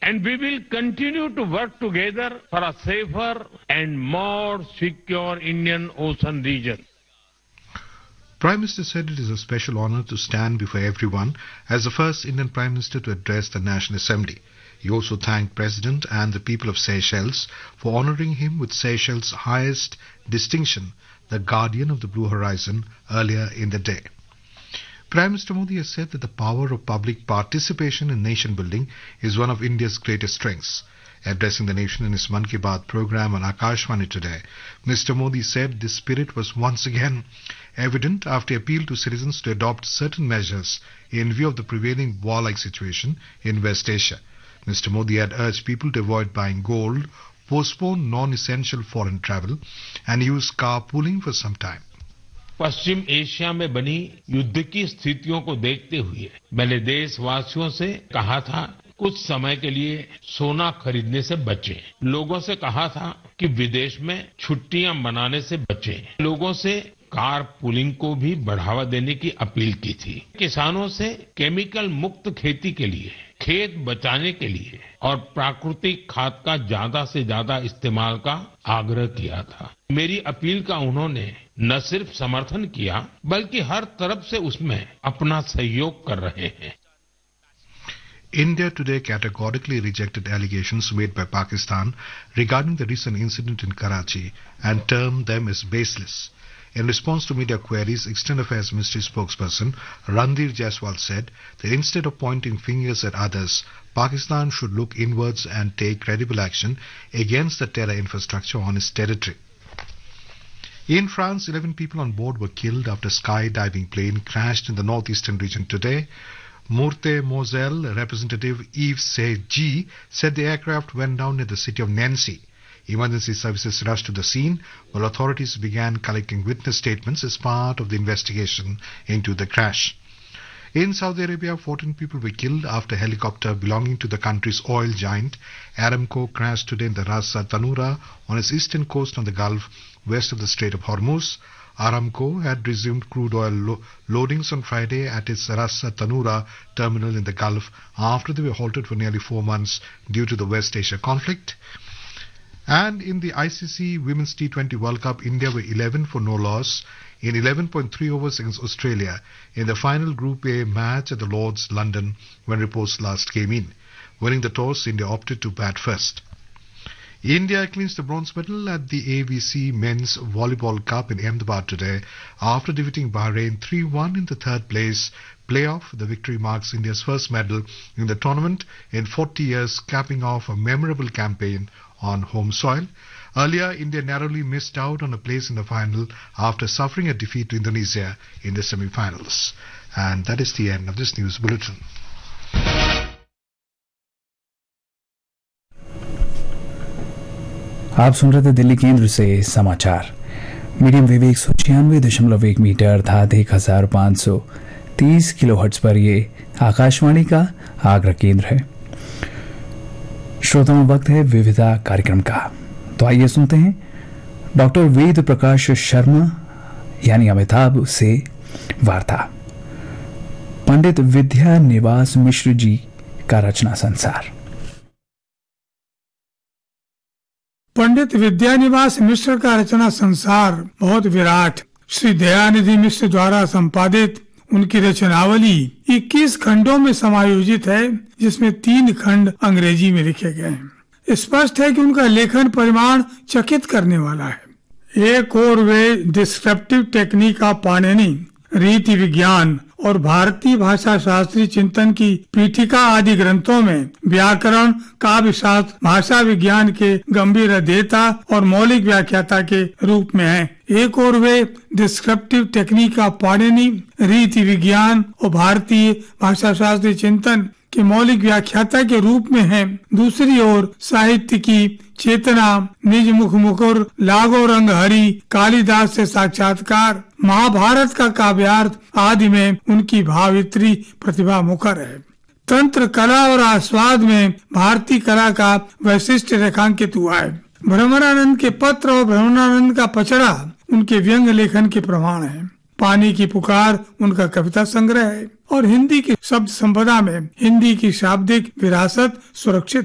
and we will continue to work together for a safer and more secure Indian Ocean region. Prime Minister said it is a special honor to stand before everyone as the first Indian Prime Minister to address the National Assembly. He also thanked President and the people of Seychelles for honoring him with Seychelles' highest distinction, the Guardian of the Blue Horizon, earlier in the day. Prime Minister Modi has said that the power of public participation in nation building is one of India's greatest strengths. Addressing the nation in his Mann Ki Baat program on Akashvani today, Mr. Modi said this spirit was once again evident after he appealed to citizens to adopt certain measures in view of the prevailing war-like situation in West Asia. Mr. Modi had urged people to avoid buying gold, postpone non-essential foreign travel and use carpooling for some time. Paschim Asia में बनी युद्ध की स्थितियों को देखते हुए मैंने देशवासियों से कहा था कुछ समय के लिए सोना खरीदने से बचें। लोगों से कहा था कि विदेश में छुट्टियां मनाने से बचें। लोगों से कार पुलिंग को भी बढ़ावा देने की अपील की थी। किसानों से केमिकल मुक्त खेती के लिए, खेत बचाने के लिए और प्राकृतिक खाद का ज्यादा से ज्यादा इस्तेमाल का आग्रह किया था। मेरी अपील का उन्होंने न सिर्फ समर्थन किया बल्कि हर तरफ से उसमें अपना सहयोग कर रहे हैं। India today categorically rejected allegations made by Pakistan regarding the recent incident in Karachi and termed them as baseless. In response to media queries, External Affairs Ministry spokesperson Ranveer Jaiswal said that instead of pointing fingers at others, Pakistan should look inwards and take credible action against the terror infrastructure on its territory. In France, 11 people on board were killed after a skydiving plane crashed in the northeastern region today. Meurthe-Moselle Representative Yves Segy said the aircraft went down near the city of Nancy. Emergency services rushed to the scene while authorities began collecting witness statements as part of the investigation into the crash. In Saudi Arabia, 14 people were killed after a helicopter belonging to the country's oil giant Aramco crashed today in the Ras Al Tanura on its eastern coast on the Gulf west of the Strait of Hormuz. Aramco had resumed crude oil loadings on Friday at its Ras Al Tanura terminal in the Gulf after they were halted for nearly 4 months due to the West Asia conflict. And in the ICC Women's T20 World Cup, India were 11 for no loss in 11.3 overs against Australia in the final Group A match at the Lord's, London, when reports last came in. Winning the toss, India opted to bat first. India clinched the bronze medal at the AVC Men's Volleyball Cup in Ahmedabad today after defeating Bahrain 3-1 in the third place playoff. The victory marks India's first medal in the tournament in 40 years, capping off a memorable campaign on home soil. Earlier, India narrowly missed out on a place in the final after suffering a defeat to Indonesia in the semi-finals. And that is the end of this news bulletin. आप सुन रहे थे दिल्ली केंद्र से समाचार। Medium wave 196.1 metre अर्थात 1530 kilohertz पर ये आकाशवाणी का आगरा केंद्र है। श्रोताओं, वक्त है विविधा कार्यक्रम का। तो आइए सुनते हैं डॉक्टर वेद प्रकाश शर्मा यानी अमिताभ से वार्ता। पंडित विद्या निवास मिश्र जी का रचना संसार। पंडित विद्यानिवास मिश्र का रचना संसार बहुत विराट, श्री दयानिधि मिश्र द्वारा संपादित उनकी रचनावली 21 खंडों में समायोजित है, जिसमें 3 खंड अंग्रेजी में लिखे गए हैं। स्पष्ट है कि उनका लेखन परिमाण चकित करने वाला है। एक और वे डिस्क्रिप्टिव टेक्निक ऑफ पाणिनि, रीति विज्ञान और भारतीय भाषा शास्त्रीय चिंतन की पीठिका आदि ग्रंथों में व्याकरण, काव्य शास्त्र, भाषा विज्ञान के गंभीर अध्येता और मौलिक व्याख्याता के रूप में हैं। एक और वे डिस्क्रिप्टिव टेक्निक ऑफ पाणिनि, रीति विज्ञान और भारतीय भाषा शास्त्रीय चिंतन के मौलिक व्याख्याता के रूप में हैं। दूसरी ओर साहित्य की चेतना, निज मुख मुकुर, लागो रंग हरि, कालिदास से साक्षात्कार, महाभारत का काव्यार्थ आदि में उनकी भावित्री प्रतिभा मुखर है। तंत्र कला और आस्वाद में भारतीय कला का वैशिष्ट रेखांकित हुआ है। भ्रमरानंद के पत्र और भ्रमरानंद का पचड़ा उनके व्यंग लेखन के प्रमाण है। पानी की पुकार उनका कविता संग्रह है और हिंदी की शब्द संपदा में हिंदी की शाब्दिक विरासत सुरक्षित